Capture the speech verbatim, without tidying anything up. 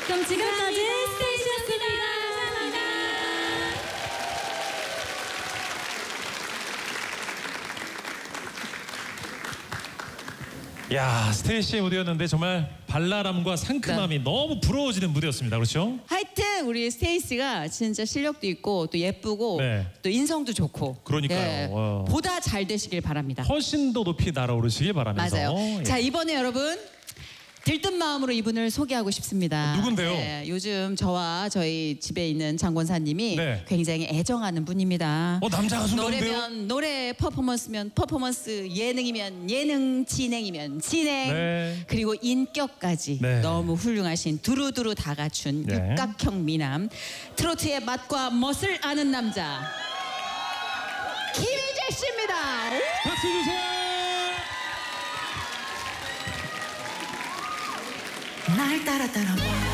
그럼 지금까지 스테이시였습니다. 야, 스테이시의 무대였는데 정말 발랄함과 상큼함이 네. 너무 부러워지는 무대였습니다. 그렇죠? 하여튼 우리 스테이시가 진짜 실력도 있고 또 예쁘고 네. 또 인성도 좋고 그러니까요. 네, 보다 잘 되시길 바랍니다. 훨씬 더 높이 날아오르시길 바라면서. 맞아요. 예. 자, 이번에 여러분 들뜬 마음으로 이분을 소개하고 싶습니다. 어, 누군데요? 네, 요즘 저와 저희 집에 있는 장권사님이 네. 굉장히 애정하는 분입니다. 어, 남자 가수인데요? 노래면 노래, 퍼포먼스면 퍼포먼스, 예능이면 예능, 진행이면 진행, 네. 그리고 인격까지 네. 너무 훌륭하신 두루두루 다 갖춘 네. 육각형 미남, 트로트의 맛과 멋을 아는 남자 김희재 씨입니다. 박수 주세요. 날 따라 따라와